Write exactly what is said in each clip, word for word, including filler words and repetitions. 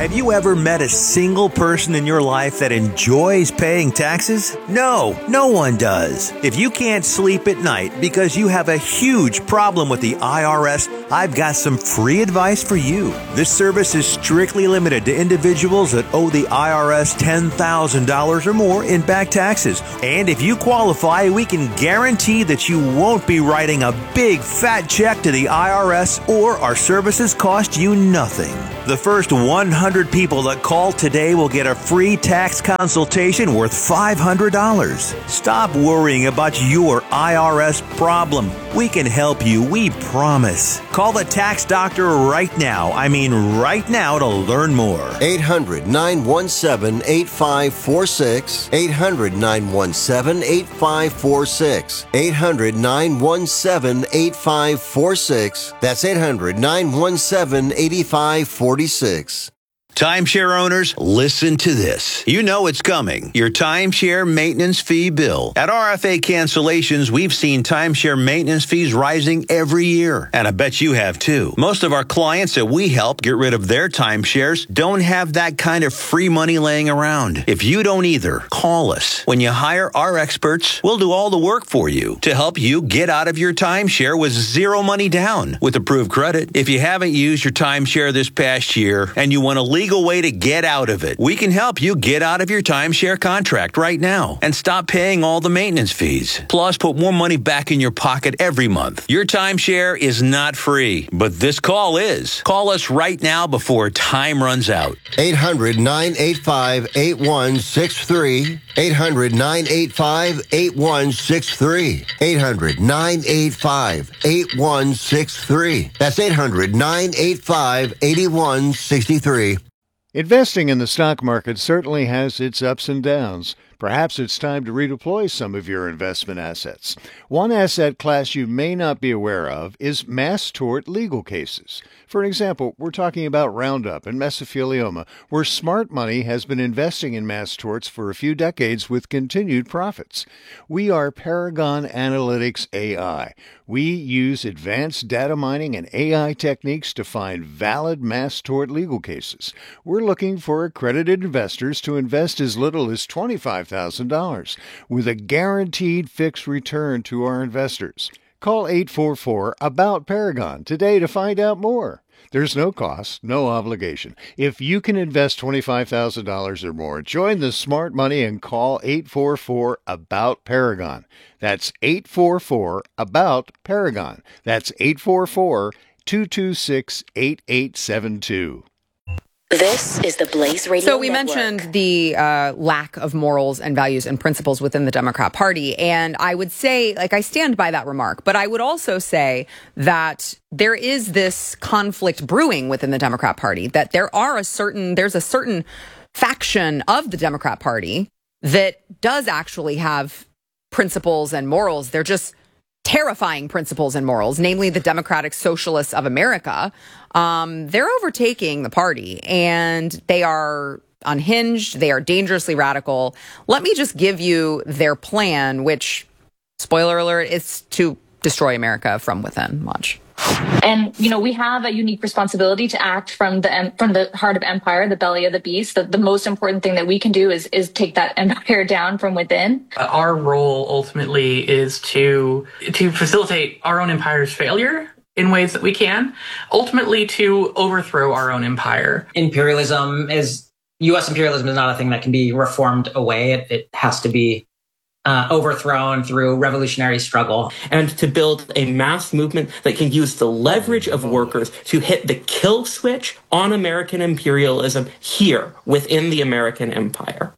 Have you ever met a single person in your life that enjoys paying taxes? No, no one does. If you can't sleep at night because you have a huge problem with the I R S, I've got some free advice for you. This service is strictly limited to individuals that owe the I R S ten thousand dollars or more in back taxes. And if you qualify, we can guarantee that you won't be writing a big fat check to the I R S, or our services cost you nothing. The first one hundred people that call today will get a free tax consultation worth five hundred dollars. Stop worrying about your I R S problem. We can help you, we promise. Call the tax doctor right now. I mean right now to learn more. eight hundred, nine one seven, eight five four six. eight hundred, nine one seven, eight five four six. eight hundred, nine one seven, eight five four six. That's eight hundred, nine one seven, eight five four six. Timeshare owners, listen to this. You know it's coming. Your timeshare maintenance fee bill. At R F A Cancellations, we've seen timeshare maintenance fees rising every year. And I bet you have too. Most of our clients that we help get rid of their timeshares don't have that kind of free money laying around. If you don't either, call us. When you hire our experts, we'll do all the work for you to help you get out of your timeshare with zero money down with approved credit. If you haven't used your timeshare this past year and you want to leave legal way to get out of it, we can help you get out of your timeshare contract right now and stop paying all the maintenance fees. Plus, put more money back in your pocket every month. Your timeshare is not free, but this call is. Call us right now before time runs out. eight hundred, nine eight five, eight one six three. eight hundred, nine eight five, eight one six three. eight hundred, nine eight five, eight one six three. That's eight hundred, nine eight five, eight one six three. Investing in the stock market certainly has its ups and downs. Perhaps it's time to redeploy some of your investment assets. One asset class you may not be aware of is mass tort legal cases. For example, we're talking about Roundup and mesothelioma, where smart money has been investing in mass torts for a few decades with continued profits. We are Paragon Analytics A I. We use advanced data mining and A I techniques to find valid mass tort legal cases. We're looking for accredited investors to invest as little as twenty-five thousand dollars with a guaranteed fixed return to our investors. Call eight four four, ABOUT Paragon today to find out more. There's no cost, no obligation. If you can invest twenty-five thousand dollars or more, join the smart money and call eight four four, ABOUT Paragon. That's eight four four, ABOUT Paragon. That's eight four four, two two six, eight eight seven two. This is the Blaze Radio So we Network. mentioned the uh, lack of morals and values and principles within the Democrat Party. And I would say, like, I stand by that remark. But I would also say that there is this conflict brewing within the Democrat Party, that there are a certain, there's a certain faction of the Democrat Party that does actually have principles and morals. They're just terrifying principles and morals, namely the Democratic Socialists of America. Um, they're overtaking the party, and they are unhinged. They are dangerously radical. Let me just give you their plan, which, spoiler alert, is to destroy America from within. Much. And, you know, we have a unique responsibility to act from the from the heart of empire, the belly of the beast. The, the most important thing that we can do is is take that empire down from within. Our role ultimately is to to facilitate our own empire's failure in ways that we can, ultimately to overthrow our own empire. Imperialism is, U S imperialism is not a thing that can be reformed away. It, it has to be Uh, overthrown through revolutionary struggle. And to build a mass movement that can use the leverage of workers to hit the kill switch on American imperialism here within the American empire.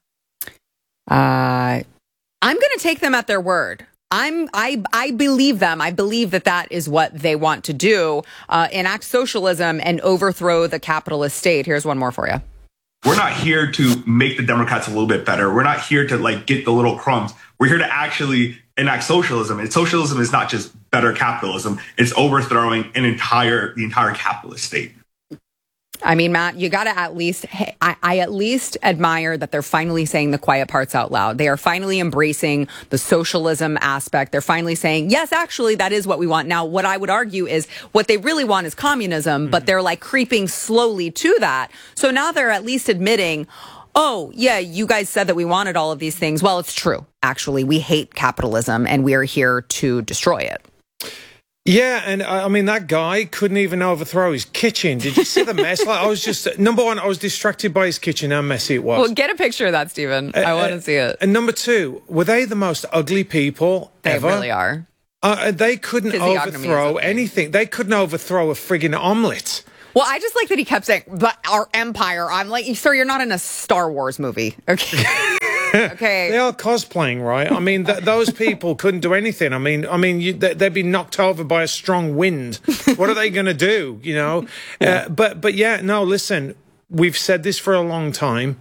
Uh, I'm going to take them at their word. I'm, I, I believe them. I believe that that is what they want to do, uh, enact socialism and overthrow the capitalist state. Here's one more for you. We're not here to make the Democrats a little bit better. We're not here to like get the little crumbs. We're here to actually enact socialism. And socialism is not just better capitalism. It's overthrowing an entire, the entire capitalist state. I mean, Matt, you got to at least, hey, I, I at least admire that they're finally saying the quiet parts out loud. They are finally embracing the socialism aspect. They're finally saying, yes, actually, that is what we want. Now, what I would argue is what they really want is communism, mm-hmm. but they're like creeping slowly to that. So now they're at least admitting, oh, yeah, you guys said that we wanted all of these things. Well, it's true. Actually, we hate capitalism and we are here to destroy it. Yeah, and I mean, that guy couldn't even overthrow his kitchen. Did you see the mess? Like, I was just, number one, I was distracted by his kitchen, how messy it was. Well, get a picture of that, Stephen. Uh, I want to uh, see it. And number two, were they the most ugly people they ever? They really are. Uh, they couldn't overthrow anything. They couldn't overthrow a friggin' omelet. Well, I just like that he kept saying, but our empire. I'm like, sir, you're not in a Star Wars movie. Okay. Okay. They are cosplaying, right? I mean, th those people couldn't do anything. I mean, I mean, you, they, they'd be knocked over by a strong wind. What are they going to do? You know, yeah. Uh, but but yeah, no. Listen, we've said this for a long time.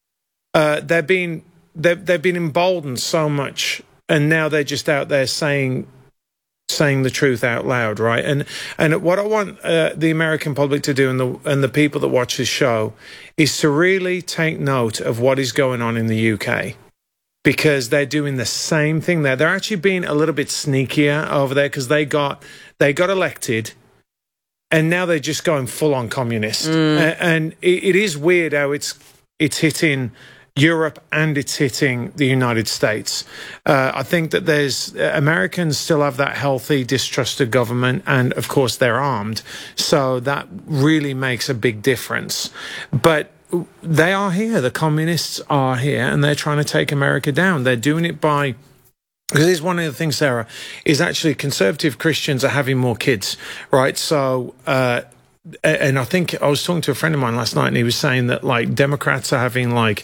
Uh, they've been they've they've been emboldened so much, and now they're just out there saying saying the truth out loud, right? And and what I want uh, the American public to do, and the and the people that watch this show, is to really take note of what is going on in the U K, because they're doing the same thing there. They're actually being a little bit sneakier over there because they got they got elected, and now they're just going full on communist. Mm. Uh, and it, it is weird how it's it's hitting Europe and it's hitting the United States. Uh, I think that there's uh, Americans still have that healthy distrust of government, and of course they're armed, so that really makes a big difference. But they are here, the communists are here, and they're trying to take America down. They're doing it by, because here's one of the things, Sarah, is actually conservative Christians are having more kids, right? So uh and I think I was talking to a friend of mine last night, and he was saying that like Democrats are having like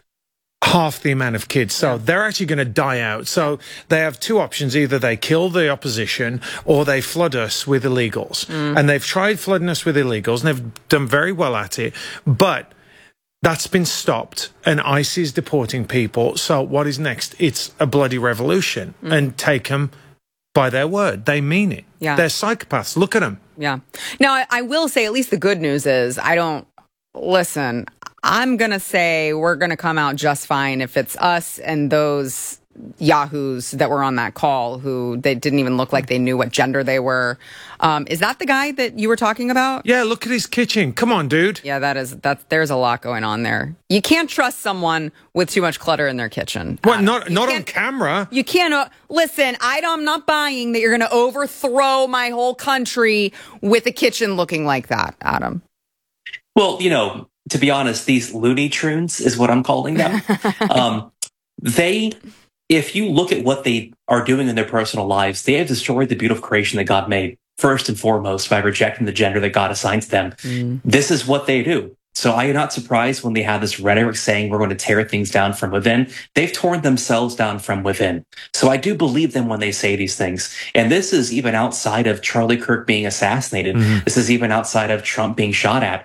half the amount of kids, so they're actually going to die out. So they have two options: either they kill the opposition or they flood us with illegals. Mm. And they've tried flooding us with illegals, and they've done very well at it, but that's been stopped, and ICE is deporting people. So what is next? It's a bloody revolution. Mm. And take them by their word. They mean it. Yeah. They're psychopaths. Look at them. Yeah. Now, I, I will say, at least the good news is, I don't, listen, I'm going to say we're going to come out just fine if it's us and those yahoos that were on that call who they didn't even look like they knew what gender they were. Um, is that the guy that you were talking about? Yeah, look at his kitchen. Come on, dude. Yeah, that is, that's, there's a lot going on there. You can't trust someone with too much clutter in their kitchen. What, uh, not not on camera? You can't, uh, listen, I don't, I'm not buying that you're going to overthrow my whole country with a kitchen looking like that, Adam. Well, you know, to be honest, these Looney Tunes is what I'm calling them. um, they... If you look at what they are doing in their personal lives, they have destroyed the beautiful creation that God made, first and foremost, by rejecting the gender that God assigns them. Mm. This is what they do. So I am not surprised when they have this rhetoric saying we're going to tear things down from within. They've torn themselves down from within. So I do believe them when they say these things. And this is even outside of Charlie Kirk being assassinated. Mm-hmm. This is even outside of Trump being shot at.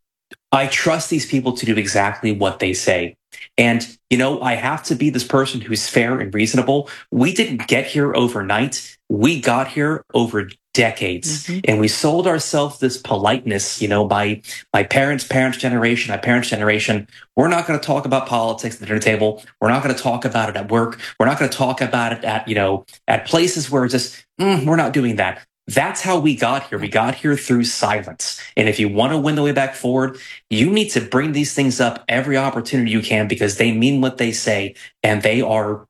I trust these people to do exactly what they say. And, you know, I have to be this person who's fair and reasonable. We didn't get here overnight. We got here over decades. Mm-hmm. And we sold ourselves this politeness, you know, by my parents' parents' generation, my parents' generation. We're not going to talk about politics at the dinner table. We're not going to talk about it at work. We're not going to talk about it at, you know, at places where it's just, mm, we're not doing that. That's how we got here. We got here through silence. And if you want to win the way back forward, you need to bring these things up every opportunity you can, because they mean what they say. And they are,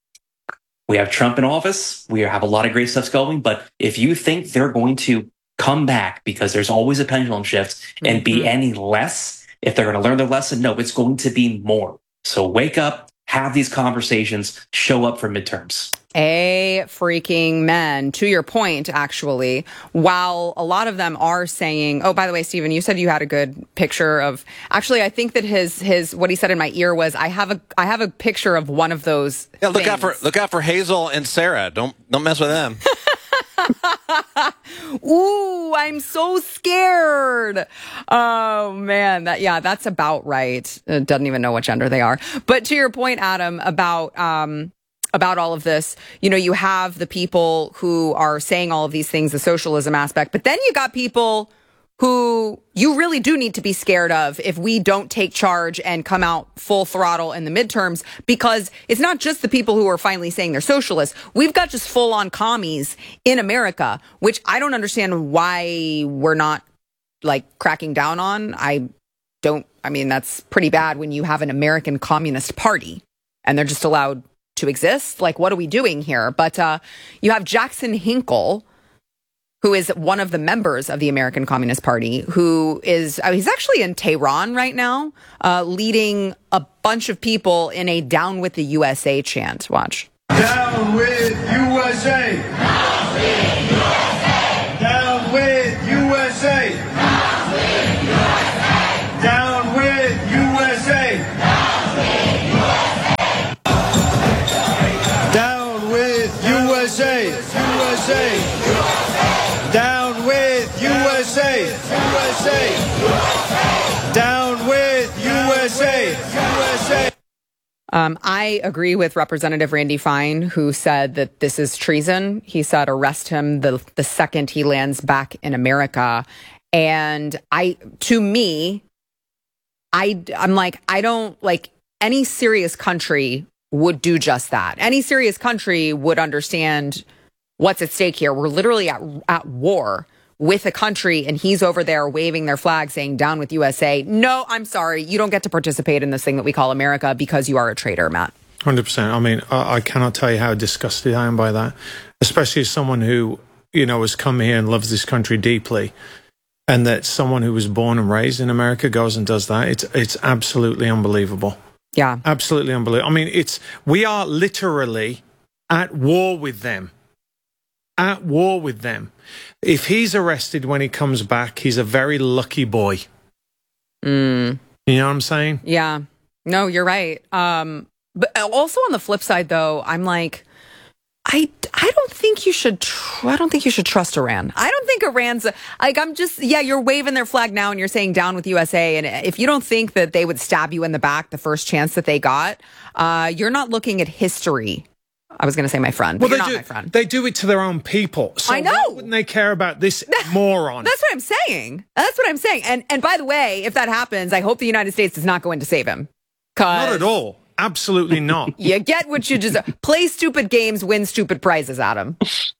we have Trump in office. We have a lot of great stuff going. But if you think they're going to come back, because there's always a pendulum shift, and mm-hmm. be any less, if they're going to learn their lesson, no, it's going to be more. So wake up, have these conversations, show up for midterms. A freaking men. To your point, actually, while a lot of them are saying, oh, by the way, Stephen, you said you had a good picture of, actually, I think that his, his, what he said in my ear was, I have a, I have a picture of one of those. Yeah, look things. out for, look out for Hazel and Sarah. Don't, don't mess with them. Ooh, I'm so scared. Oh man, that yeah, that's about right. It doesn't even know what gender they are. But to your point, Adam, about um about all of this, you know, you have the people who are saying all of these things, the socialism aspect, but then you got people who you really do need to be scared of if we don't take charge and come out full throttle in the midterms, because it's not just the people who are finally saying they're socialists. We've got just full on commies in America, which I don't understand why we're not like cracking down on. I don't, I mean, that's pretty bad when you have an American Communist Party and they're just allowed to exist. Like, what are we doing here? But uh, you have Jackson Hinkle, who is one of the members of the American Communist Party, who is, uh, he's actually in Tehran right now, uh, leading a bunch of people in a Down with the U S A chant. Watch. Down with U S A! Down with U S A! Down with U S A! Down with U S A! U S A! Down with U S A! U S A! Down with U S A! U S A! Um, I agree with Representative Randy Fine, who said that this is treason. He said arrest him the the second he lands back in America. And I, to me, I, I'm like, I don't like any serious country would do just that. Any serious country would understand what's at stake here. We're literally at, at war with a country, and he's over there waving their flag saying down with U S A. No, I'm sorry. You don't get to participate in this thing that we call America because you are a traitor, Matt. one hundred percent. I mean, I, I cannot tell you how disgusted I am by that, especially as someone who, you know, has come here and loves this country deeply, and that someone who was born and raised in America goes and does that. It's, it's absolutely unbelievable. Yeah. Absolutely unbelievable. I mean, it's, we are literally at war with them. At war with them. If he's arrested when he comes back, he's a very lucky boy. Mm. You know what I'm saying? Yeah. No, you're right. Um, but also on the flip side, though, I'm like, I, I don't think you should. Tr- I don't think you should trust Iran. I don't think Iran's a, like. I'm just yeah. You're waving their flag now, and you're saying down with U S A. And if you don't think that they would stab you in the back the first chance that they got, uh, you're not looking at history. I was going to say my friend, but well, you're they not do, my friend. They do it to their own people. So I know. Why wouldn't they care about this moron? That's what I'm saying. That's what I'm saying. And and by the way, if that happens, I hope the United States does not go in to save him. Not at all. Absolutely not. You get what you deserve. Play stupid games, win stupid prizes, Adam.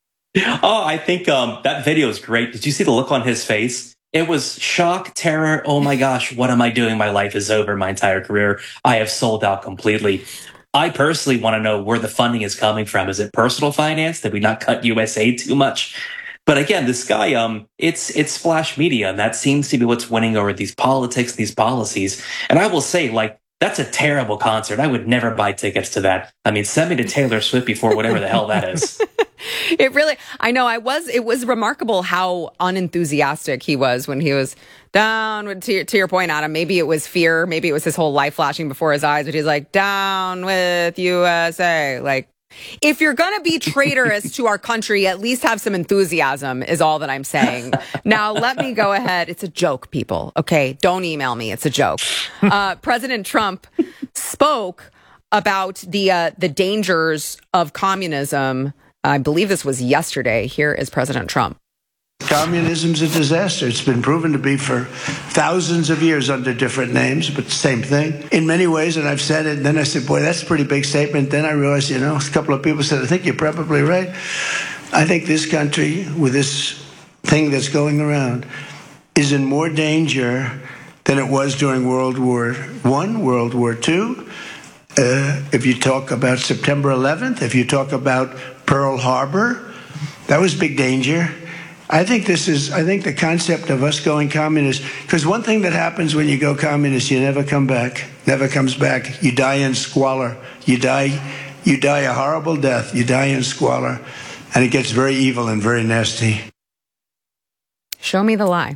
Oh, I think um, that video is great. Did you see the look on his face? It was shock, terror. Oh my gosh, what am I doing? My life is over. My entire career. I have sold out completely. I personally want to know where the funding is coming from. Is it personal finance? Did we not cut U S A too much? But again, this guy, um, it's it's splash media, and that seems to be what's winning over these politics, these policies. And I will say, like, that's a terrible concert. I would never buy tickets to that. I mean, send me to Taylor Swift before whatever the hell that is. It really, I know, I was, it was remarkable how unenthusiastic he was when he was down with, to your, to your point, Adam, maybe it was fear, maybe it was his whole life flashing before his eyes, but he's like, down with U S A. Like, if you're going to be traitorous to our country, at least have some enthusiasm is all that I'm saying. Now, let me go ahead. It's a joke, people. Okay, don't email me. It's a joke. Uh, President Trump spoke about the uh, the dangers of communism. I believe this was yesterday. Here is President Trump. Communism's a disaster. It's been proven to be for thousands of years under different names, but the same thing. In many ways, and I've said it, and then I said, boy, that's a pretty big statement. Then I realized, you know, a couple of people said, I think you're probably right. I think this country, with this thing that's going around, is in more danger than it was during World War One, World War Two. Uh, if you talk about September eleventh, if you talk about Pearl Harbor, that was big danger. I think this is, I think the concept of us going communist, because one thing that happens when you go communist, you never come back, never comes back. You die in squalor. You die, you die a horrible death. You die in squalor. And it gets very evil and very nasty. Show me the lie.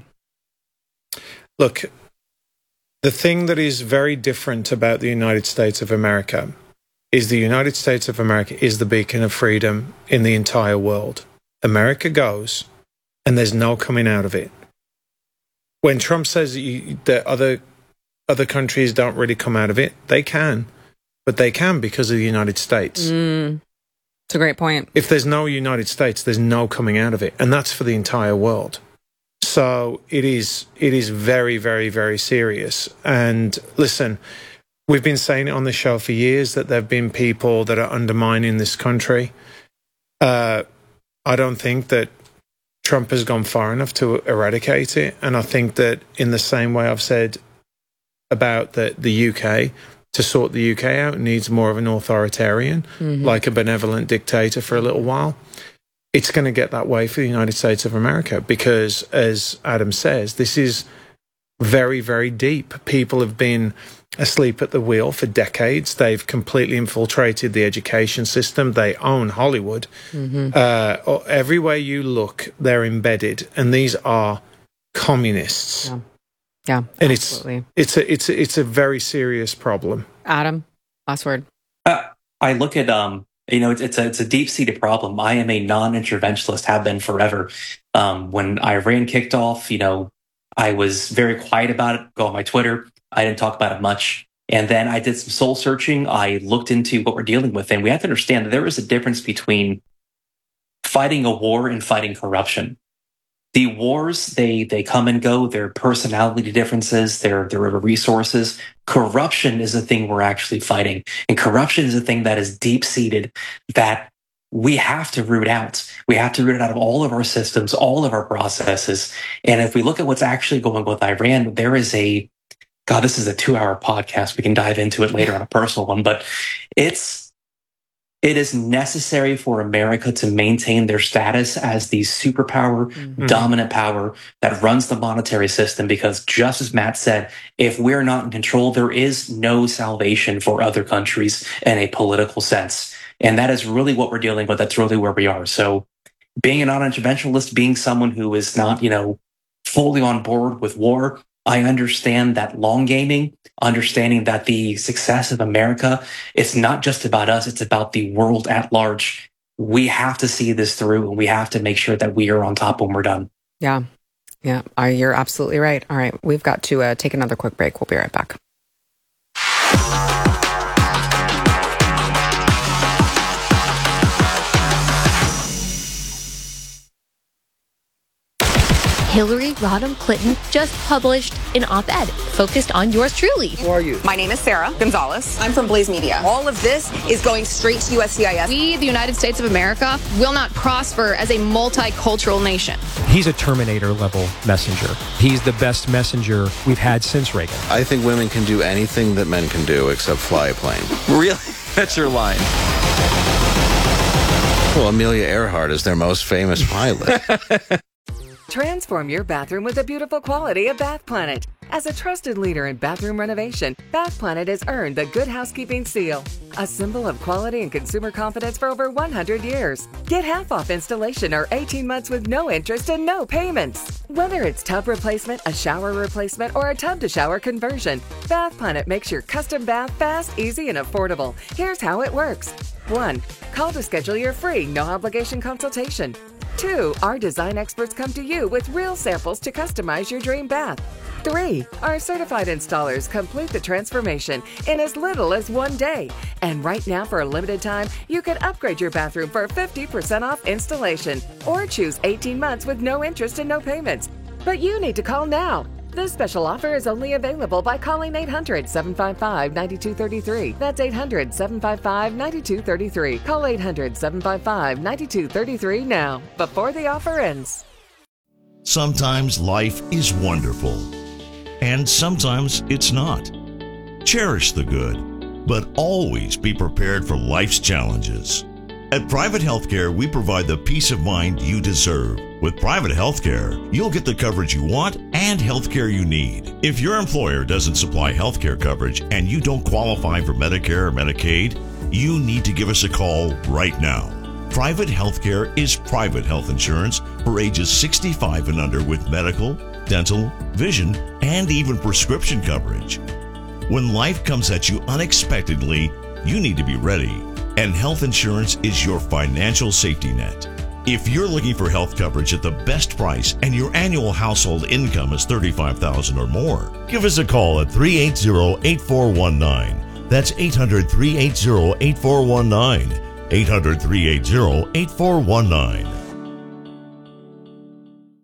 Look, the thing that is very different about the United States of America is the United States of America is the beacon of freedom in the entire world. America goes, and there's no coming out of it. When Trump says that, you, that other other countries don't really come out of it, they can. But they can because of the United States. Mm, it's a great point. If there's no United States, there's no coming out of it. And that's for the entire world. So it is it is very, very, very serious. And listen, we've been saying it on the show for years that there have been people that are undermining this country. Uh, I don't think that Trump has gone far enough to eradicate it. And I think that in the same way I've said about the, the U K, to sort the U K out needs more of an authoritarian, mm-hmm. like a benevolent dictator for a little while. It's going to get that way for the United States of America because, as Adam says, this is very, very deep. People have been asleep at the wheel for decades. They've completely infiltrated the education system. They own Hollywood. Mm-hmm. Uh, everywhere you look, they're embedded, and these are communists. Yeah, yeah, and absolutely. it's it's a it's a, it's a very serious problem. Adam, last word. Uh, I look at um. You know, it's, it's a it's a deep-seated problem. I am a non-interventionist, have been forever. Um, when Iran kicked off, you know, I was very quiet about it. Go on my Twitter. I didn't talk about it much. And then I did some soul searching. I looked into what we're dealing with. And we have to understand that there is a difference between fighting a war and fighting corruption. The wars, they they come and go. Their personality differences, their their resources. Corruption is the thing we're actually fighting, and corruption is a thing that is deep seated that we have to root out. We have to root it out of all of our systems, all of our processes. And if we look at what's actually going on with Iran, there is a God. This is a two-hour podcast. We can dive into it later on a personal one, but it's. It is necessary for America to maintain their status as the superpower, mm-hmm. dominant power that runs the monetary system, because just as Matt said, if we're not in control, there is no salvation for other countries in a political sense. And that is really what we're dealing with. That's really where we are. So being a non-interventionalist, being someone who is not, you know, fully on board with war, I understand that long gaming, understanding that the success of America, it's not just about us, it's about the world at large. We have to see this through, and we have to make sure that we are on top when we're done. Yeah, yeah, uh, you're absolutely right. All right, we've got to uh, take another quick break. We'll be right back. Hillary Rodham Clinton just published an op-ed focused on yours truly. Who are you? My name is Sarah Gonzalez. I'm from Blaze Media. All of this is going straight to U S C I S. We, the United States of America, will not prosper as a multicultural nation. He's a Terminator-level messenger. He's the best messenger we've had since Reagan. I think women can do anything that men can do except fly a plane. Really? That's your line. Well, Amelia Earhart is their most famous pilot. Transform your bathroom with the beautiful quality of Bath Planet. As a trusted leader in bathroom renovation, Bath Planet has earned the Good Housekeeping seal, a symbol of quality and consumer confidence for over one hundred years. Get half off installation or eighteen months with no interest and no payments. Whether it's tub replacement, a shower replacement, or a tub-to-shower conversion, Bath Planet makes your custom bath fast, easy, and affordable. Here's how it works. One, call to schedule your free, no-obligation consultation. Two, our design experts come to you with real samples to customize your dream bath. Three, our certified installers complete the transformation in as little as one day. And right now, for a limited time, you can upgrade your bathroom for fifty percent off installation or choose eighteen months with no interest and no payments. But you need to call now. This special offer is only available by calling eight hundred, seven five five, nine two three three. That's eight hundred, seven five five, nine two three three. Call eight hundred, seven five five, nine two three three now, before the offer ends. Sometimes life is wonderful, and sometimes it's not. Cherish the good, but always be prepared for life's challenges. At Private Healthcare, we provide the peace of mind you deserve. With Private Healthcare, you'll get the coverage you want and healthcare you need. If your employer doesn't supply healthcare coverage and you don't qualify for Medicare or Medicaid, you need to give us a call right now. Private Healthcare is private health insurance for ages sixty-five and under with medical, dental, vision, and even prescription coverage. When life comes at you unexpectedly, you need to be ready. And health insurance is your financial safety net. If you're looking for health coverage at the best price and your annual household income is thirty-five thousand dollars or more, give us a call at three eight zero, eight four one nine. That's eight hundred, three eight zero, eight four one nine. eight hundred, three eight zero, eight four one nine.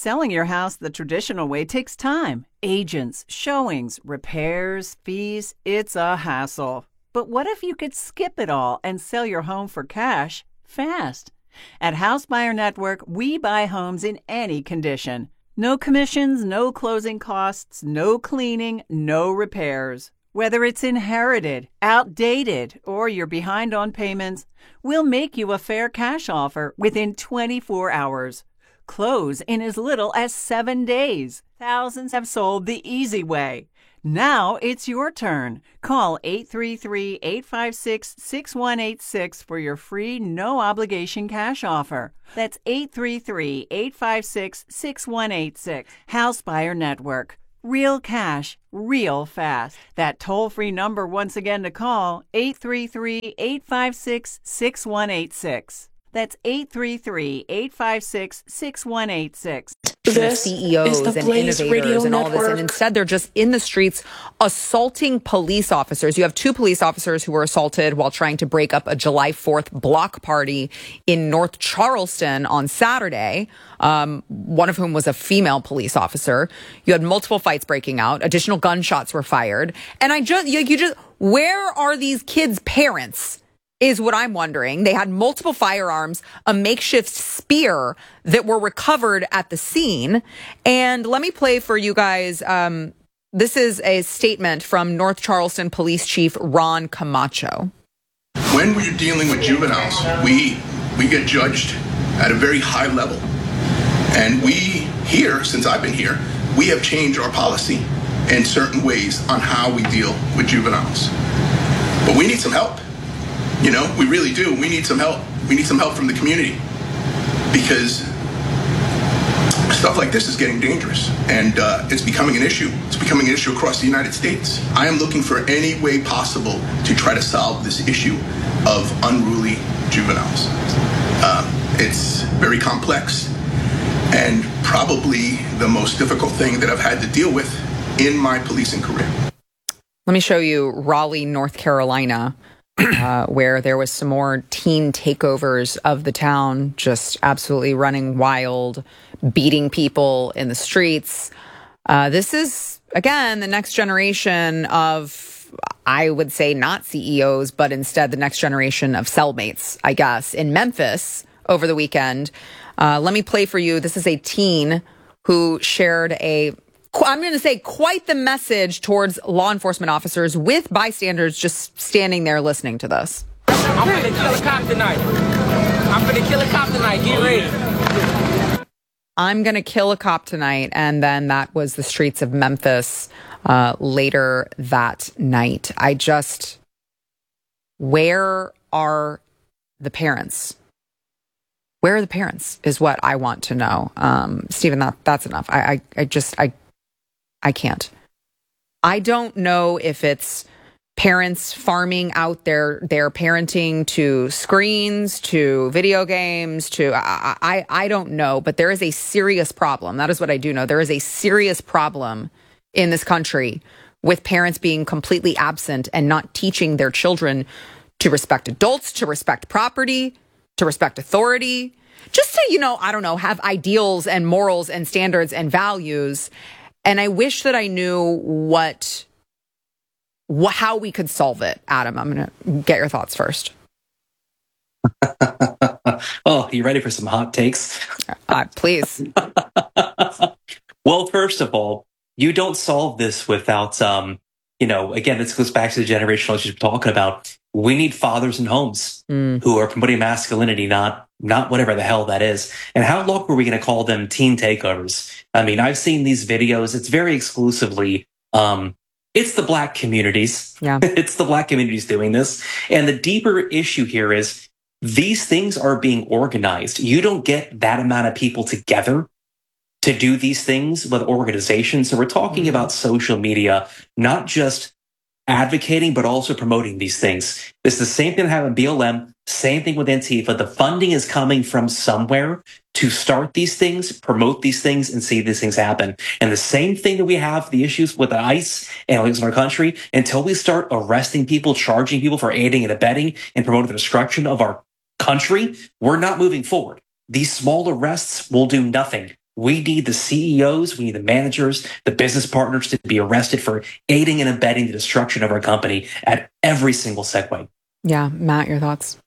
Selling your house the traditional way takes time. Agents, showings, repairs, fees. It's a hassle. But what if you could skip it all and sell your home for cash fast? At House Buyer Network, we buy homes in any condition. No commissions, no closing costs, no cleaning, no repairs. Whether it's inherited, outdated, or you're behind on payments, we'll make you a fair cash offer within twenty-four hours. Close in as little as seven days. Thousands have sold the easy way. Now it's your turn. Call eight three three, eight five six, six one eight six for your free no-obligation cash offer. That's eight three three, eight five six, six one eight six. House Buyer Network. Real cash, real fast. That toll-free number once again to call, eight three three, eight five six, six one eight six. That's eight three three, eight five six, six one eight six. This C E Os and innovators and all this, and instead they're just in the streets assaulting police officers. You have two police officers who were assaulted while trying to break up a July fourth block party in North Charleston on Saturday, um, one of whom was a female police officer. You had multiple fights breaking out. Additional gunshots were fired. And I just, you, you just, where are these kids' parents? Is what I'm wondering. They had multiple firearms, a makeshift spear that were recovered at the scene. And let me play for you guys. Um, this is a statement from North Charleston Police Chief Ron Camacho. When we're dealing with juveniles, we we get judged at a very high level. And we here, since I've been here, we have changed our policy in certain ways on how we deal with juveniles. But we need some help. You know, we really do. We need some help. We need some help from the community because stuff like this is getting dangerous and uh, it's becoming an issue. It's becoming an issue across the United States. I am looking for any way possible to try to solve this issue of unruly juveniles. Uh, it's very complex and probably the most difficult thing that I've had to deal with in my policing career. Let me show you Raleigh, North Carolina. Uh, where there was some more teen takeovers of the town, just absolutely running wild, beating people in the streets. Uh, this is, again, the next generation of, I would say, not C E Os, but instead the next generation of cellmates, I guess, in Memphis over the weekend. Uh, let me play for you. This is a teen who shared a I'm going to say quite the message towards law enforcement officers with bystanders just standing there listening to this. I'm going to kill a cop tonight. I'm going to kill a cop tonight. Get ready. I'm going to kill a cop tonight. And then that was the streets of Memphis uh, later that night. I just, where are the parents? Where are the parents is what I want to know. Um, Stephen, that, that's enough. I, I, I just, I, I can't. I don't know if it's parents farming out their their parenting to screens, to video games, to I, I I don't know, but there is a serious problem. That is what I do know. There is a serious problem in this country with parents being completely absent and not teaching their children to respect adults, to respect property, to respect authority, just to, you know, I don't know, have ideals and morals and standards and values. And I wish that I knew what, wh- how we could solve it. Adam, I'm going to get your thoughts first. Oh, you ready for some hot takes? Uh, please. Well, first of all, you don't solve this without, um, you know, again, this goes back to the generational issues we're talking about. We need fathers in homes mm. who are promoting masculinity, not not whatever the hell that is. And how long were we going to call them teen takeovers? I mean, I've seen these videos. It's very exclusively, um, it's the black communities. Yeah. It's the black communities doing this. And the deeper issue here is these things are being organized. You don't get that amount of people together to do these things with organizations. So we're talking mm. about social media, not just advocating, but also promoting these things. It's the same thing that happened with B L M, same thing with Antifa. The funding is coming from somewhere to start these things, promote these things, and see these things happen. And the same thing that we have, the issues with ICE and things in our country, until we start arresting people, charging people for aiding and abetting and promoting the destruction of our country, we're not moving forward. These small arrests will do nothing. We need the C E Os, we need the managers, the business partners to be arrested for aiding and abetting the destruction of our company at every single segue. Yeah, Matt, your thoughts?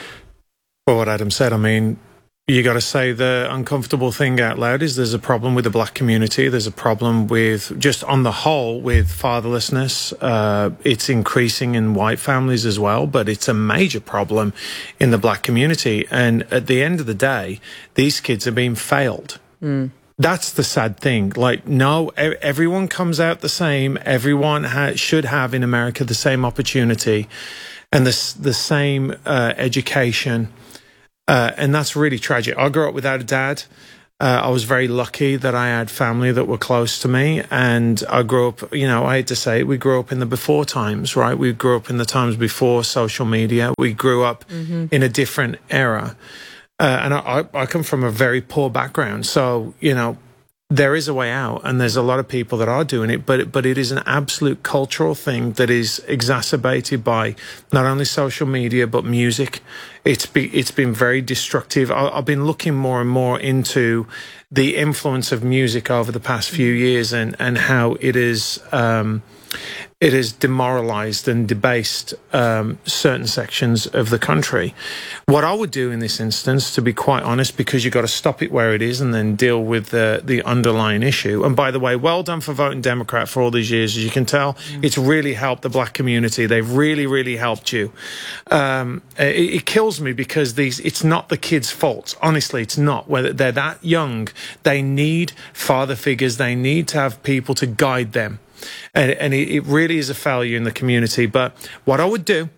Well, what Adam said, I mean, you got to say the uncomfortable thing out loud is there's a problem with the black community. There's a problem with, just on the whole, with fatherlessness. Uh, it's increasing in white families as well, but it's a major problem in the black community. And at the end of the day, these kids are being failed. Mm. That's the sad thing. Like, no, everyone comes out the same. Everyone ha- should have in America the same opportunity and the, the same uh, education. Uh, and that's really tragic. I grew up without a dad. Uh, I was very lucky that I had family that were close to me. And I grew up, you know, I hate to say it, we grew up in the before times, right? We grew up in the times before social media. We grew up mm-hmm. in a different era. Uh, and I, I come from a very poor background. So, you know, there is a way out, and there's a lot of people that are doing it, but but it is an absolute cultural thing that is exacerbated by not only social media but music. It's be, it's been very destructive. I, I've been looking more and more into the influence of music over the past few years, and and how it is um, it has demoralized and debased um, certain sections of the country. What I would do in this instance, to be quite honest, because you've got to stop it where it is and then deal with the, the underlying issue. And by the way, well done for voting Democrat for all these years. As you can tell, mm. it's really helped the black community. They've really, really helped you. Um, it, it kills me because these, it's not the kids' fault. Honestly, it's not. Whether they're that young, they need father figures. They need to have people to guide them. And, and it, it really is a failure in the community. But what I would do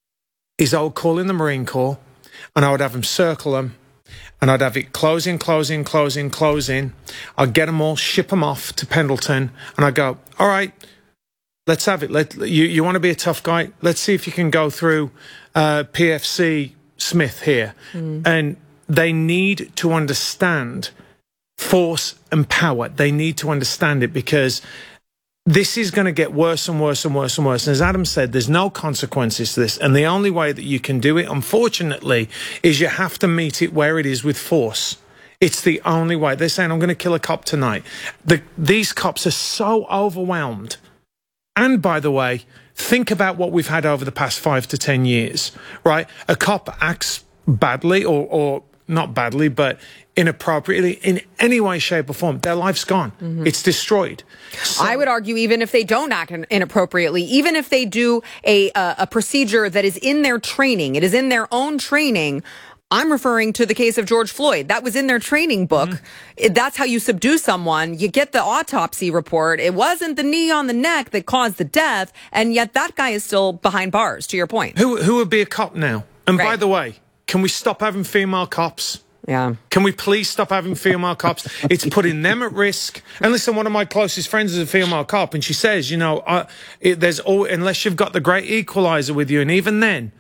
is I would call in the Marine Corps, and I would have them circle them, and I'd have it closing, closing, closing, closing. I'd get them all, ship them off to Pendleton, and I'd go, all right, let's have it. Let you, you want to be a tough guy? Let's see if you can go through uh, P F C Smith here. Mm. And they need to understand force and power. They need to understand it, because this is going to get worse and worse and worse and worse. And as Adam said, there's no consequences to this. And the only way that you can do it, unfortunately, is you have to meet it where it is with force. It's the only way. They're saying, I'm going to kill a cop tonight. The, these cops are so overwhelmed. And by the way, think about what we've had over the past five to ten years, right? A cop acts badly or, or not badly, but inappropriately in any way, shape or form, their life's gone. Mm-hmm. It's destroyed. So, I would argue even if they don't act inappropriately, even if they do a, a, a procedure that is in their training, it is in their own training. I'm referring to the case of George Floyd. That was in their training book. Mm-hmm. That's how you subdue someone. You get the autopsy report. It wasn't the knee on the neck that caused the death, and yet that guy is still behind bars, to your point. Who, who would be a cop now? And right. by the way, can we stop having female cops? Yeah. Can we please stop having female cops? It's putting them at risk. And listen, one of my closest friends is a female cop, and she says, you know, uh, it, there's all, unless you've got the great equalizer with you, and even then,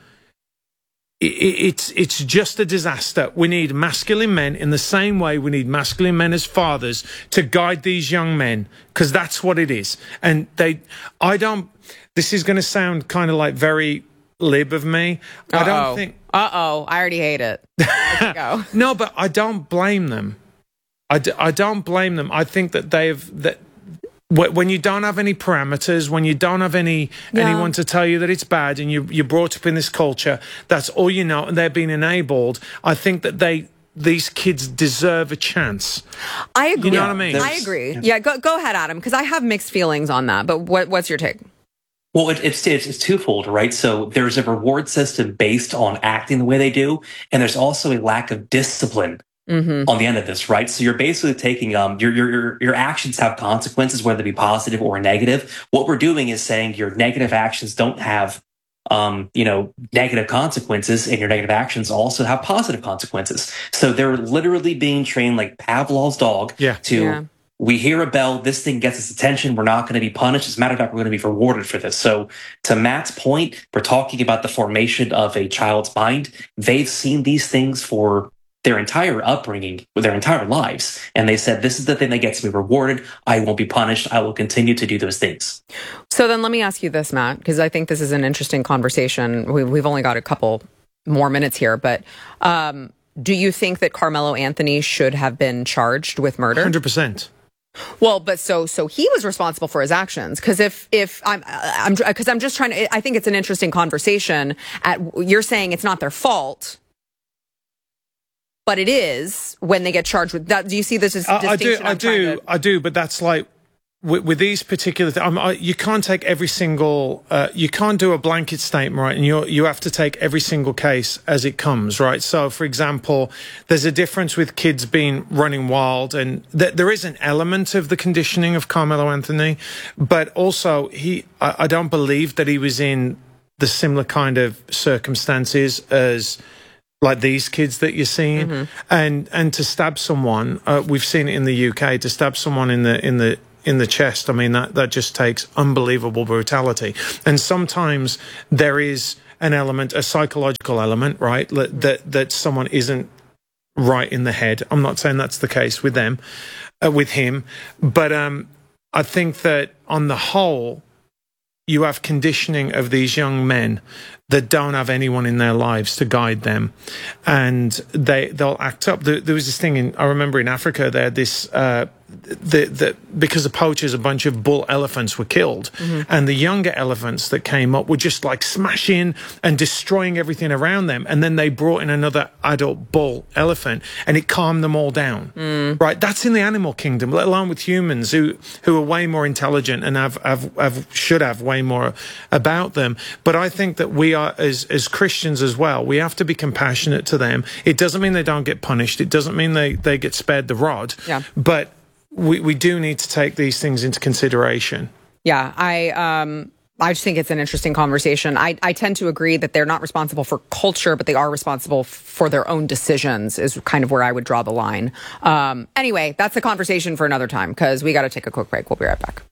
it, it's it's just a disaster. We need masculine men in the same way we need masculine men as fathers to guide these young men, because that's what it is. And they, I don't. This is going to sound kind of like very lib of me. Uh-oh. I don't think. Uh-oh, I already hate it. Go. No, but I don't blame them. I, d- I don't blame them. I think that they've... that when you don't have any parameters, when you don't have any yeah. anyone to tell you that it's bad, and you, you're brought up in this culture, that's all you know, and they're being enabled, I think that they... these kids deserve a chance. I agree. You know what I mean? I agree. Yeah, go, go ahead, Adam, because I have mixed feelings on that, but what, what's your take? Well, it, it's, it's it's twofold, right? So there's a reward system based on acting the way they do, and there's also a lack of discipline mm-hmm. on the end of this, right? So you're basically taking um your your your actions have consequences, whether they be positive or negative. What we're doing is saying your negative actions don't have um you know negative consequences, and your negative actions also have positive consequences. So they're literally being trained like Pavlov's dog yeah. to. Yeah. We hear a bell, this thing gets its attention, we're not going to be punished. As a matter of fact, we're going to be rewarded for this. So to Matt's point, we're talking about the formation of a child's mind. They've seen these things for their entire upbringing, their entire lives. And they said, this is the thing that gets me rewarded. I won't be punished. I will continue to do those things. So then let me ask you this, Matt, because I think this is an interesting conversation. We've only got a couple more minutes here, but um, do you think that Carmelo Anthony should have been charged with murder? one hundred percent. Well, but so so he was responsible for his actions, because if if I'm I'm because I'm just trying to, I think it's an interesting conversation. At you're saying it's not their fault, but it is when they get charged with that. Do you see this as I, I do, distinction? I I'm do, to... I do. But that's like with, with these particular things. I, you can't take every single. Uh, you can't do a blanket statement, right? And you you have to take every single case as it comes, right? So, for example, there's a difference with kids being running wild, and th- there is an element of the conditioning of Carmelo Anthony, but also he. I, I don't believe that he was in the similar kind of circumstances as like these kids that you're seeing, mm-hmm. and and to stab someone, uh, we've seen it in the U K. To stab someone in the in the in the chest, I mean, that, that just takes unbelievable brutality. And sometimes there is an element, a psychological element, right, that that someone isn't right in the head. I'm not saying that's the case with them, uh, with him, but um, I think that on the whole, you have conditioning of these young men that don't have anyone in their lives to guide them, and they they'll act up. There, there was this thing in I remember in Africa. They had this uh, the the because of poachers, a bunch of bull elephants were killed, mm-hmm. and the younger elephants that came up were just like smashing and destroying everything around them. And then they brought in another adult bull elephant, and it calmed them all down. Mm. Right, that's in the animal kingdom, let alone with humans who who are way more intelligent and have have, have should have way more about them. But I think that we are. As as Christians as well, we have to be compassionate to them. It doesn't mean they don't get punished. It doesn't mean they, they get spared the rod. Yeah. But we, we do need to take these things into consideration. Yeah, I um I just think it's an interesting conversation. I, I tend to agree that they're not responsible for culture, but they are responsible for their own decisions is kind of where I would draw the line. Um, anyway, that's a conversation for another time because we got to take a quick break. We'll be right back.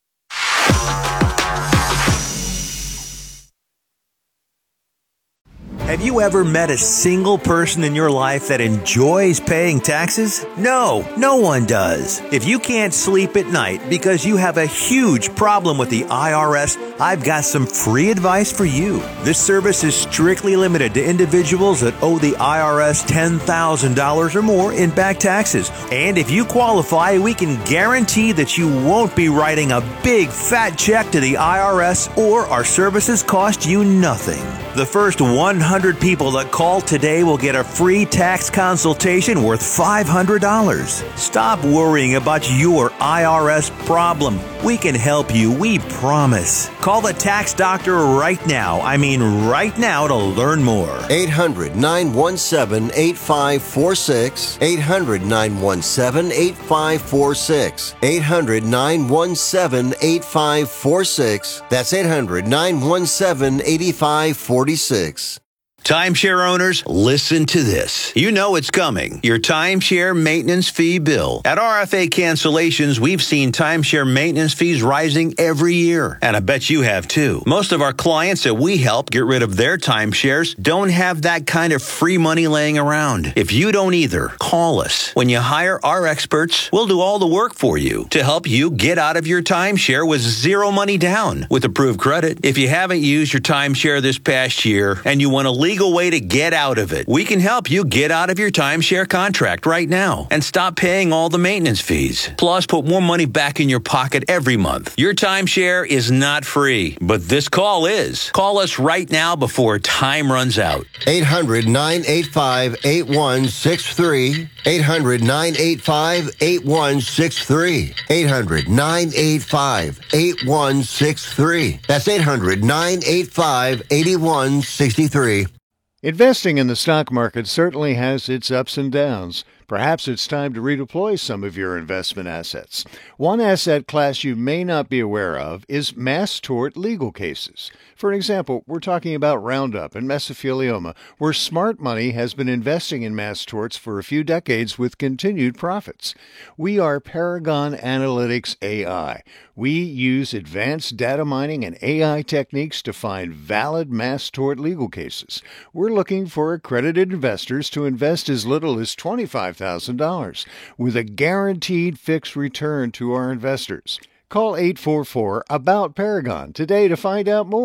Have you ever met a single person in your life that enjoys paying taxes? No, no one does. If you can't sleep at night because you have a huge problem with the I R S, I've got some free advice for you. This service is strictly limited to individuals that owe the I R S ten thousand dollars or more in back taxes. And if you qualify, we can guarantee that you won't be writing a big fat check to the I R S or our services cost you nothing. The first one hundred people that call today will get a free tax consultation worth five hundred dollars. Stop worrying about your I R S problem. We can help you, we promise. Call the tax doctor right now. I mean right now to learn more. eight hundred, nine one seven, eight five four six. eight hundred, nine one seven, eight five four six. eight hundred, nine one seven, eight five four six. That's eight hundred, nine one seven, eight five four six. Timeshare owners, listen to this. You know it's coming. Your timeshare maintenance fee bill. At R F A Cancellations, we've seen timeshare maintenance fees rising every year. And I bet you have too. Most of our clients that we help get rid of their timeshares don't have that kind of free money laying around. If you don't either, call us. When you hire our experts, we'll do all the work for you to help you get out of your timeshare with zero money down with approved credit. If you haven't used your timeshare this past year and you want to leave legal way to get out of it. We can help you get out of your timeshare contract right now and stop paying all the maintenance fees. Plus, put more money back in your pocket every month. Your timeshare is not free, but this call is. Call us right now before time runs out. eight hundred, nine eight five, eight one six three. eight hundred, nine eight five, eight one six three. eight hundred, nine eight five, eight one six three. That's eight hundred, nine eight five, eight one six three. Investing in the stock market certainly has its ups and downs. Perhaps it's time to redeploy some of your investment assets. One asset class you may not be aware of is mass tort legal cases. For example, we're talking about Roundup and mesothelioma, where smart money has been investing in mass torts for a few decades with continued profits. We are Paragon Analytics A I. We use advanced data mining and A I techniques to find valid mass tort legal cases. We're looking for accredited investors to invest as little as twenty-five thousand dollars with a guaranteed fixed return to our investors. Call eight four four, A B O U T, Paragon today to find out more.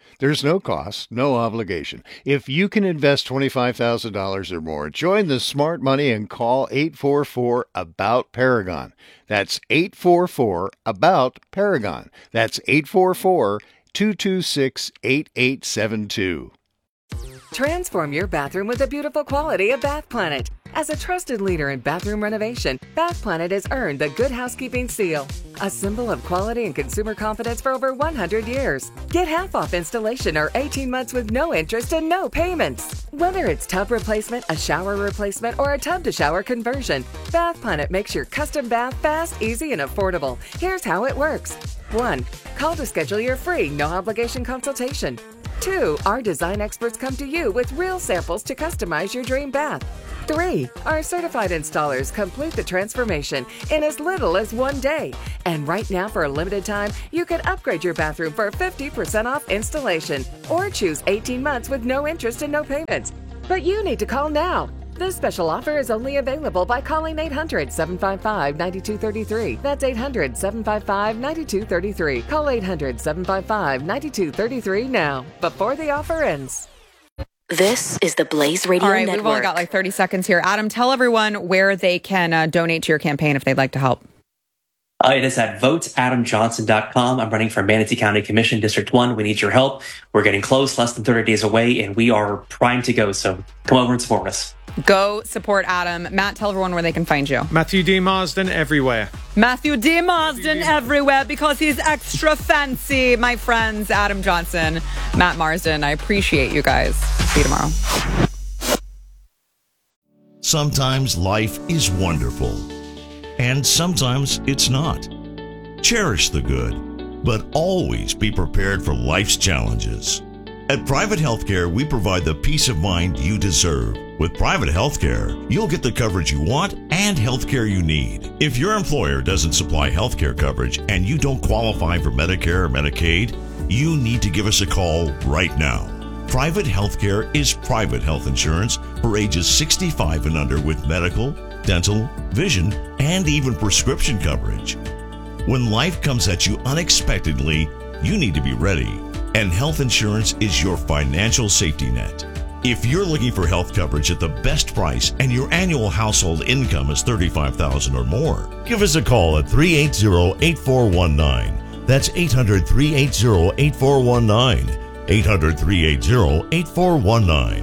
There's no cost, no obligation. If you can invest twenty-five thousand dollars or more, join the smart money and call eight four four, ABOUT Paragon. That's eight four four, ABOUT Paragon. That's eight four four, two two six, eight eight seven two. Transform your bathroom with the beautiful quality of Bath Planet. As a trusted leader in bathroom renovation, Bath Planet has earned the Good Housekeeping seal, a symbol of quality and consumer confidence for over one hundred years. Get half off installation or eighteen months with no interest and no payments. Whether it's tub replacement, a shower replacement, or a tub-to-shower conversion, Bath Planet makes your custom bath fast, easy, and affordable. Here's how it works. one. Call to schedule your free, no-obligation consultation. two. Our design experts come to you with real samples to customize your dream bath. three. Our certified installers complete the transformation in as little as one day. And right now, for a limited time, you can upgrade your bathroom for fifty percent off installation or choose eighteen months with no interest and no payments. But you need to call now. This special offer is only available by calling eight hundred, seven five five, nine two three three. That's eight hundred, seven five five, nine two three three. Call eight hundred, seven five five, nine two three three now, before the offer ends. This is the Blaze Radio All right, Network. We've only got like thirty seconds here. Adam, tell everyone where they can uh, donate to your campaign if they'd like to help. Uh, it is at vote adam johnson dot com. I'm running for Manatee County Commission, District one. We need your help. We're getting close, less than thirty days away, and we are primed to go. So come over and support us. Go support Adam. Matt, tell everyone where they can find you. Matthew D. Marsden everywhere. Matthew D. Marsden everywhere because he's extra fancy. My friends, Adam Johnson, Matt Marsden. I appreciate you guys. See you tomorrow. Sometimes life is wonderful, and sometimes it's not. Cherish the good, but always be prepared for life's challenges. At Private Healthcare, we provide the peace of mind you deserve. With Private Healthcare, you'll get the coverage you want and healthcare you need. If your employer doesn't supply healthcare coverage and you don't qualify for Medicare or Medicaid, you need to give us a call right now. Private Healthcare is private health insurance for ages sixty-five and under with medical, dental, vision, and even prescription coverage. When life comes at you unexpectedly, you need to be ready, and health insurance is your financial safety net. If you're looking for health coverage at the best price and your annual household income is thirty-five thousand dollars or more, give us a call at three eight zero, eight four one nine. That's eight hundred, three eight zero, eight four one nine. eight hundred, three eight zero, eight four one nine.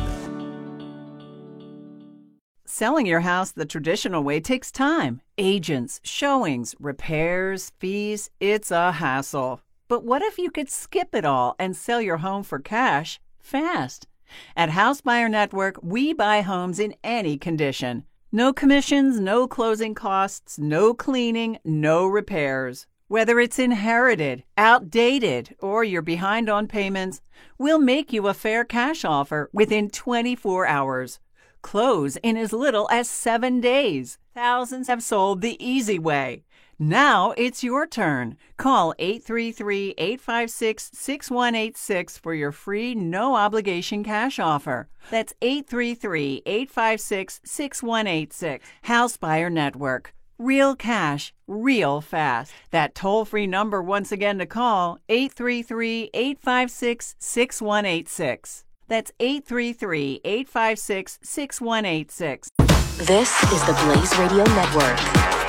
Selling your house the traditional way takes time. Agents, showings, repairs, fees, it's a hassle. But what if you could skip it all and sell your home for cash fast? At House Buyer Network, we buy homes in any condition. No commissions, no closing costs, no cleaning, no repairs. Whether it's inherited, outdated, or you're behind on payments, we'll make you a fair cash offer within twenty-four hours. Close in as little as seven days. Thousands have sold the easy way. Now it's your turn. Call eight three three, eight five six, six one eight six for your free no-obligation cash offer. That's eight three three, eight five six, six one eight six. House Buyer Network. Real cash, real fast. That toll-free number once again to call, eight three three, eight five six, six one eight six. That's eight three three, eight five six, six one eight six. This is the Blaze Radio Network.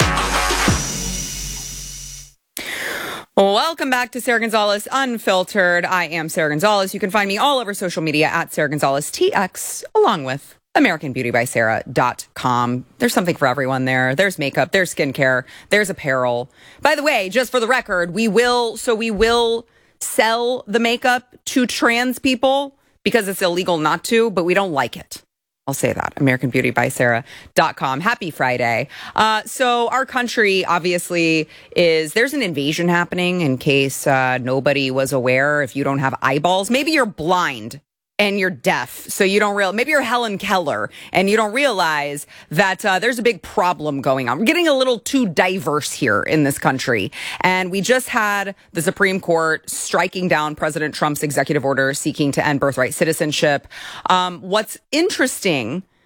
Welcome back to Sarah Gonzalez Unfiltered. I am Sarah Gonzalez. You can find me all over social media at Sarah Gonzalez T X, along with American Beauty by Sarah dot com. There's something for everyone there. There's makeup, there's skincare, there's apparel. By the way, just for the record, we will, so we will sell the makeup to trans people because it's illegal not to, but we don't like it. I'll say that. American Beauty by Sarah dot com. Happy Friday. Uh, so our country obviously is, there's an invasion happening in case uh, nobody was aware. If you don't have eyeballs, maybe you're blind and you're deaf, so you don't real. Maybe you're Helen Keller and you don't realize that uh, there's a big problem going on. We're getting a little too diverse here in this country. And we just had the Supreme Court striking down President Trump's executive order seeking to end birthright citizenship. Um, what's interesting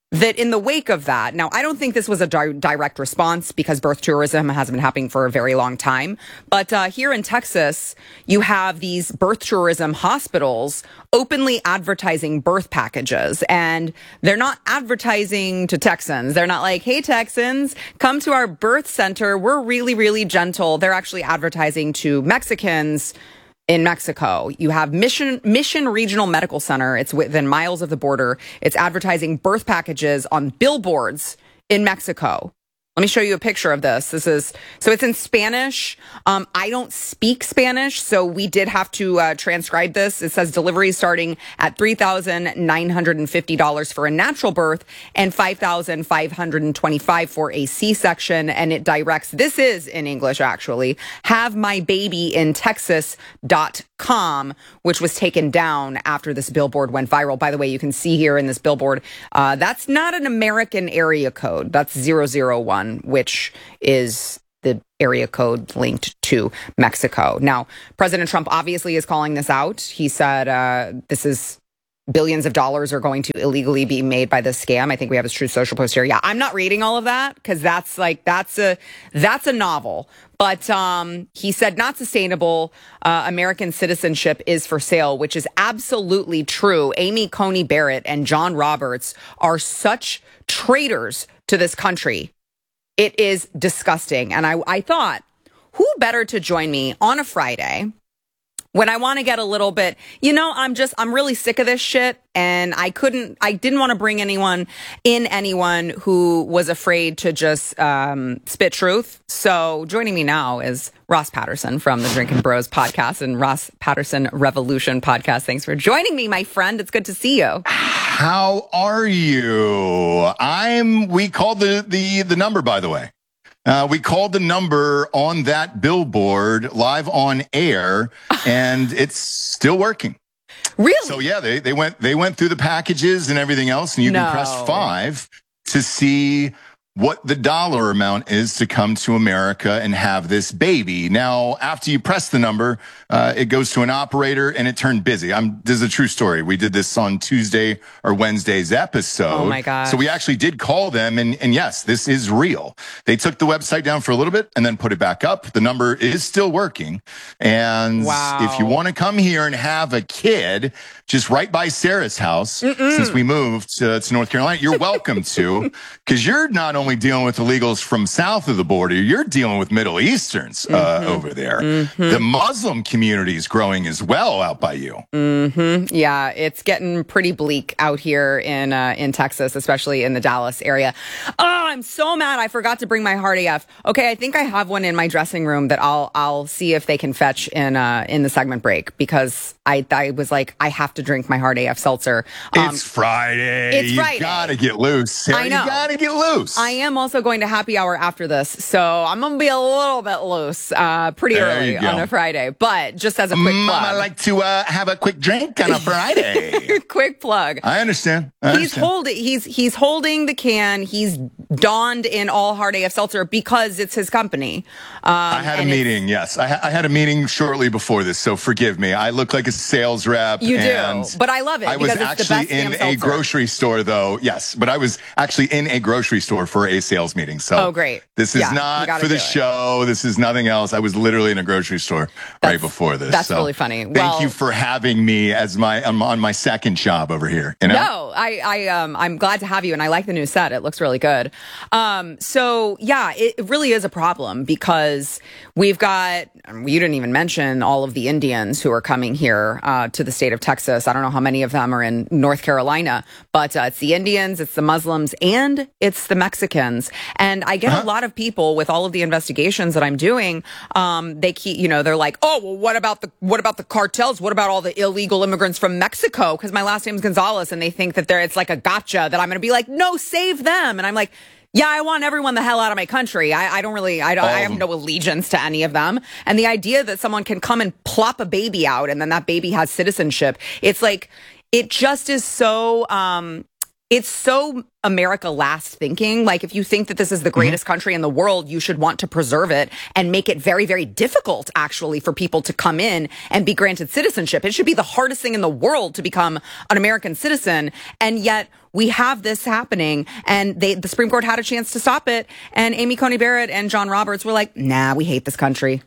that in the wake of that, now I don't think this was a di- direct response because birth tourism has been happening for a very long time. But uh, here in Texas, you have these birth tourism hospitals openly advertising birth packages. And they're not advertising to Texans. They're not like, hey, Texans, come to our birth center. We're really, really gentle. They're actually advertising to Mexicans in Mexico. You have Mission Mission Regional Medical Center. It's within miles of the border. It's advertising birth packages on billboards in Mexico. Let me show you a picture of this. This is, so it's in Spanish. Um, I don't speak Spanish, so we did have to uh, transcribe this. It says delivery starting at three thousand nine hundred fifty dollars for a natural birth and five thousand five hundred twenty-five dollars for a C-section. And it directs, this is in English actually, have my baby in Texas dot com, which was taken down after this billboard went viral. By the way, you can see here in this billboard, uh, that's not an American area code. That's zero zero one. Which is the area code linked to Mexico. Now, President Trump obviously is calling this out. He said uh, this is billions of dollars are going to illegally be made by this scam. I think we have his Truth Social post here. Yeah, I'm not reading all of that because that's like that's a that's a novel. But um, he said not sustainable. Uh, American citizenship is for sale, which is absolutely true. Amy Coney Barrett and John Roberts are such traitors to this country. It is disgusting. And I, I thought, who better to join me on a Friday when I want to get a little bit, you know, I'm just, I'm really sick of this shit. And I couldn't, I didn't want to bring anyone in, anyone who was afraid to just um, spit truth. So joining me now is Ross Patterson from the Drinkin' Bros podcast and Ross Patterson Revolution podcast. Thanks for joining me, my friend. It's good to see you. How are you? I'm, we called the, the, the number, by the way. Uh, we called the number on that billboard live on air, and it's still working. Really? So yeah, they, they went they went through the packages and everything else, and you no. can press five to see what the dollar amount is to come to America and have this baby. Now, after you press the number, uh, it goes to an operator and it turned busy. I'm, this is a true story. We did this on Tuesday or Wednesday's episode. Oh my God. So we actually did call them and, and yes, this is real. They took the website down for a little bit and then put it back up. The number is still working. And wow. if you want to come here and have a kid, just right by Sarah's house, Mm-mm. since we moved to, to North Carolina, you're welcome to, because you're not only dealing with illegals from south of the border, you're dealing with Middle Easterns uh, mm-hmm. over there. Mm-hmm. The Muslim community is growing as well out by you. Mm-hmm. Yeah, it's getting pretty bleak out here in uh, in Texas, especially in the Dallas area. Oh, I'm so mad! I forgot to bring my Hard A F. Okay, I think I have one in my dressing room that I'll I'll see if they can fetch in uh, in the segment break because I I was like I have to drink my Hard A F seltzer. Um, it's Friday. It's Friday. You gotta get loose. Sarah. I know. You gotta get loose. I am also going to happy hour after this, so I'm gonna be a little bit loose, uh, pretty there early on a Friday. But just as a quick plug, Mama like to uh, have a quick drink on a Friday. Quick plug. I understand. I he's understand. holding. He's he's holding the can. He's donned in all Hard A F seltzer because it's his company. Um, I had a meeting. Yes, I, ha- I had a meeting shortly before this, so forgive me. I look like a sales rep. You and do, but I love it. I was because it's actually the best in damn a seltzer. grocery store, though. Yes, but I was actually in a grocery store for a sales meeting. So oh, great. This is yeah, not for the show. This is nothing else. I was literally in a grocery store that's, right before this. That's so really funny. Thank well, you for having me as my I'm on my second job over here. You know? No, I, I, um, I'm glad to have you, and I like the new set. It looks really good. Um, so yeah, it, it really is a problem because we've got. You didn't even mention all of the Indians who are coming here uh, to the state of Texas. I don't know how many of them are in North Carolina, but uh, it's the Indians, it's the Muslims, and it's the Mexicans. And I get uh-huh. a lot of people with all of the investigations that I'm doing. Um, they keep, you know, they're like, oh, well, what about the what about the cartels? What about all the illegal immigrants from Mexico? Because my last name's Gonzalez, and they think that they're it's like a gotcha that I'm going to be like, no, save them. And I'm like, yeah, I want everyone the hell out of my country. I, I don't really, I, don't, I have no allegiance to any of them. And the idea that someone can come and plop a baby out and then that baby has citizenship, it's like, it just is so, um, it's so America last thinking. Like, if you think that this is the greatest mm-hmm. country in the world, you should want to preserve it and make it very, very difficult, actually, for people to come in and be granted citizenship. It should be the hardest thing in the world to become an American citizen. And yet we have this happening, and they, the Supreme Court had a chance to stop it. And Amy Coney Barrett and John Roberts were like, nah, we hate this country.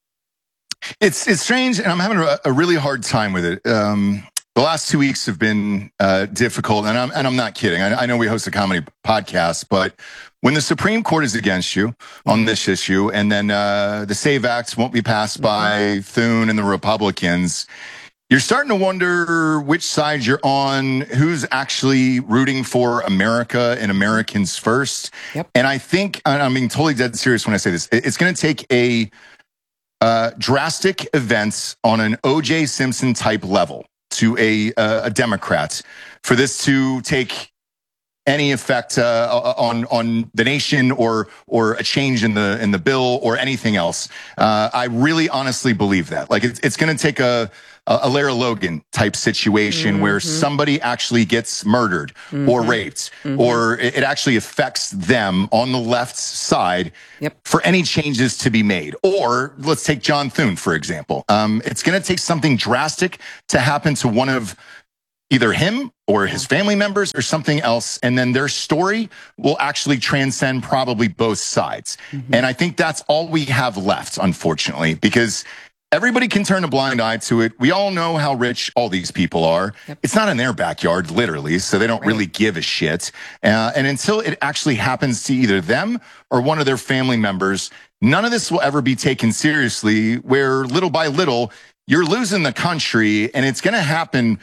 It's it's strange, and I'm having a, a really hard time with it. Um, the last two weeks have been uh, difficult, and I'm and I'm not kidding. I, I know we host a comedy podcast, but when the Supreme Court is against you on this issue, and then uh, the SAVE Act won't be passed by Thune and the Republicans, you're starting to wonder which side you're on, who's actually rooting for America and Americans first. Yep. And I think, I'm being totally dead serious when I say this, it's going to take a Uh, drastic events on an O J Simpson type level to a uh, a Democrat for this to take any effect uh, on on the nation or or a change in the in the bill or anything else. Uh, I really honestly believe that. Like it's it's going to take a a Lara Logan type situation mm-hmm. where somebody actually gets murdered mm-hmm. or raped, mm-hmm. or it actually affects them on the left side yep. for any changes to be made. Or let's take John Thune, for example. Um, it's going to take something drastic to happen to one of either him or his family members or something else, and then their story will actually transcend probably both sides. Mm-hmm. And I think that's all we have left, unfortunately, because everybody can turn a blind eye to it. We all know how rich all these people are. Yep. It's not in their backyard, literally, so they don't right. really give a shit. Uh, and until it actually happens to either them or one of their family members, none of this will ever be taken seriously, where little by little, you're losing the country, and it's going to happen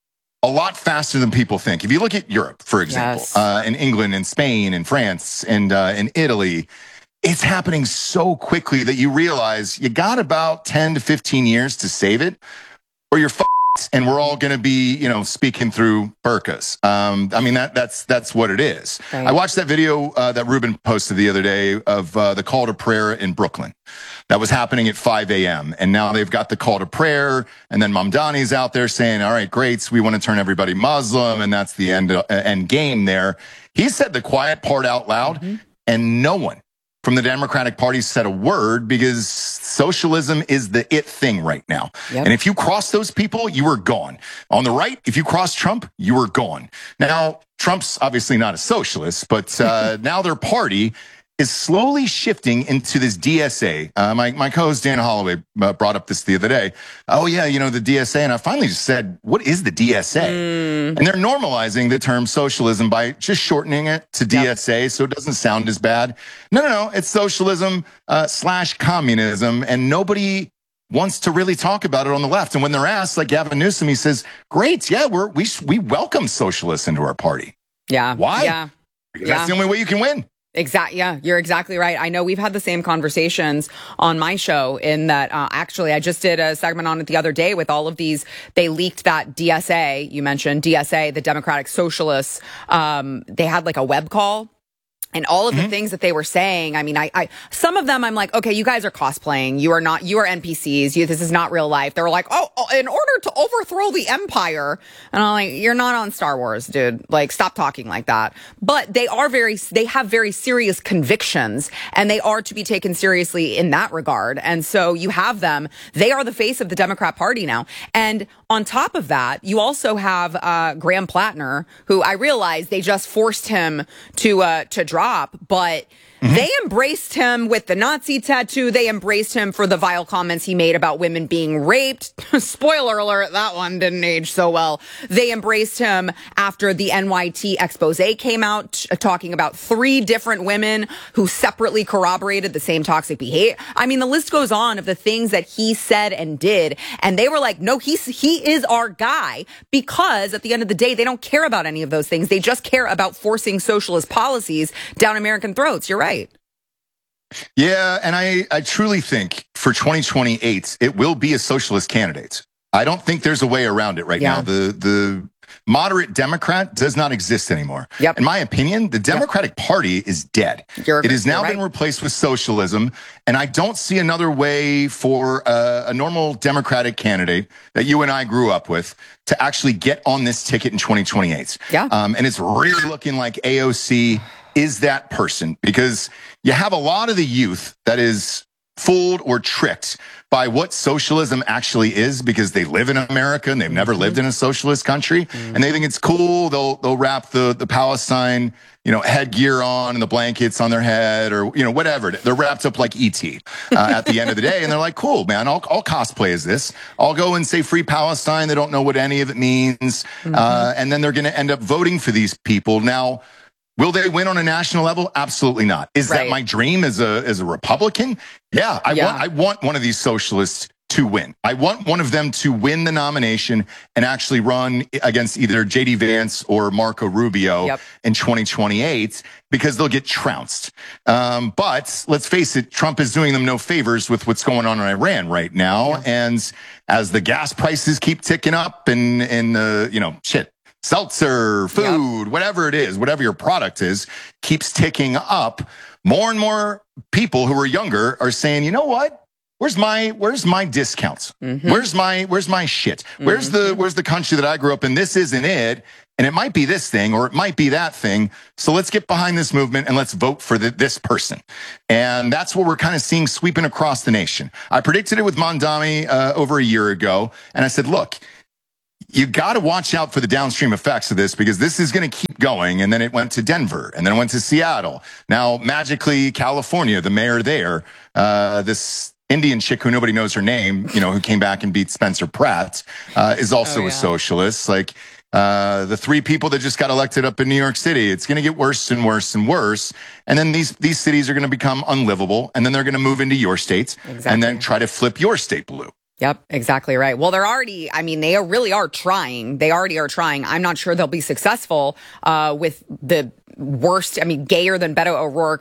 a lot faster than people think. If you look at Europe, for example, yes. uh, in England and Spain and France and uh, in Italy, it's happening so quickly that you realize you got about ten to fifteen years to save it, or you're f***ed, and we're all going to be, you know, speaking through burqas. Um, I mean, that that's that's what it is. Right. I watched that video uh, that Ruben posted the other day of uh, the call to prayer in Brooklyn. That was happening at five a.m. And now they've got the call to prayer. And then Mamdani's out there saying, all right, great, we want to turn everybody Muslim. And that's the end, uh, end game there. He said the quiet part out loud, mm-hmm. and no one from the Democratic Party said a word, because socialism is the it thing right now. Yep. And if you cross those people, you are gone. On the right, if you cross Trump, you are gone. Now, Trump's obviously not a socialist, but uh, now their party is slowly shifting into this D S A. Uh, my, my co-host Dan Holloway uh, brought up this the other day. Oh, yeah, you know, the D S A. And I finally just said, what is the D S A? Mm. And they're normalizing the term socialism by just shortening it to D S A, yep. so it doesn't sound as bad. No, no, no. It's socialism uh, slash communism. And nobody wants to really talk about it on the left. And when they're asked, like Gavin Newsom, he says, great, yeah, we're, we we welcome socialists into our party. Yeah. Why? Yeah. Because yeah. that's the only way you can win. Exactly. Yeah, you're exactly right. I know we've had the same conversations on my show, in that uh, actually I just did a segment on it the other day with all of these. They leaked that D S A, you mentioned D S A, the Democratic Socialists. Um, they had like a web call. And all of the mm-hmm. things that they were saying, I mean, I, I, some of them I'm like, okay, you guys are cosplaying. You are not, you are N P Cs. You, this is not real life. They were like, oh, oh, in order to overthrow the empire. And I'm like, you're not on Star Wars, dude. Like, stop talking like that. But they are very, they have very serious convictions, and they are to be taken seriously in that regard. And so you have them. They are the face of the Democrat Party now. And on top of that, you also have uh, Graham Plattner, who I realize they just forced him to uh, to drop, but mm-hmm. they embraced him with the Nazi tattoo. They embraced him for the vile comments he made about women being raped. Spoiler alert, that one didn't age so well. They embraced him after the N Y T expose came out, t- talking about three different women who separately corroborated the same toxic behavior. I mean, the list goes on of the things that he said and did. And they were like, no, he's, he is our guy, because at the end of the day, they don't care about any of those things. They just care about forcing socialist policies down American throats. You're right. Yeah, and I, I truly think for twenty twenty-eight, it will be a socialist candidate. I don't think there's a way around it right yeah. now. The the moderate Democrat does not exist anymore. Yep. In my opinion, the Democratic yep. Party is dead. You're, it has now right. been replaced with socialism, and I don't see another way for a, a normal Democratic candidate that you and I grew up with to actually get on this ticket in twenty twenty-eight. Yeah. Um, and it's really looking like A O C is that person, because you have a lot of the youth that is fooled or tricked by what socialism actually is, because they live in America and they've never lived in a socialist country, mm-hmm. and they think it's cool. They'll they'll wrap the the Palestine, you know, headgear on and the blankets on their head, or you know, whatever. They're wrapped up like E T uh, at the end of the day, and they're like, cool, man. I'll I'll cosplay as this. I'll go and say free Palestine. They don't know what any of it means, mm-hmm. uh, and then they're going to end up voting for these people now. Will they win on a national level? Absolutely not. Is right. that my dream as a as a Republican? Yeah, I yeah. want I want one of these socialists to win. I want one of them to win the nomination and actually run against either J D Vance or Marco Rubio yep. in twenty twenty-eight, because they'll get trounced. Um, but let's face it, Trump is doing them no favors with what's going on in Iran right now. Yeah. And as the gas prices keep ticking up and and uh, you know shit. Seltzer, food, yep. whatever it is, whatever your product is, keeps ticking up. More and more people who are younger are saying, you know what? Where's my where's my discounts? Mm-hmm. Where's my where's my shit? Mm-hmm. Where's the where's the country that I grew up in? This isn't it. And it might be this thing, or it might be that thing. So let's get behind this movement and let's vote for the, this person. And that's what we're kind of seeing sweeping across the nation. I predicted it with Mondami uh, over a year ago. And I said, look, you got to watch out for the downstream effects of this, because this is going to keep going. And then it went to Denver, and then it went to Seattle. Now, magically, California, the mayor there, uh, this Indian chick who nobody knows her name, you know, who came back and beat Spencer Pratt, uh, is also oh, yeah. a socialist. Like, uh, the three people that just got elected up in New York City, it's going to get worse and worse and worse. And then these, these cities are going to become unlivable. And then they're going to move into your states exactly. and then try to flip your state blue. Yep, exactly right. Well, they're already, I mean, they really are trying. They already are trying. I'm not sure they'll be successful uh, with the worst, I mean, gayer than Beto O'Rourke